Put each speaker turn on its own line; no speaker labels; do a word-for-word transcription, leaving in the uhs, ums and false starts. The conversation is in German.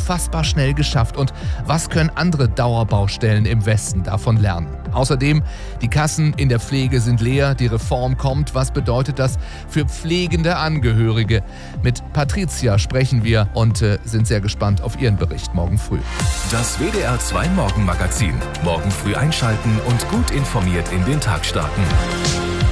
unfassbar schnell geschafft und was können andere Dauerbaustellen im Westen davon lernen? Außerdem, die Kassen in der Pflege sind leer, die Reform kommt. Was bedeutet das für pflegende Angehörige? Mit Patricia sprechen wir und äh, sind sehr gespannt auf ihren Bericht morgen früh.
Das W D R zwei Morgenmagazin. Morgen früh einschalten und gut informiert in den Tag starten.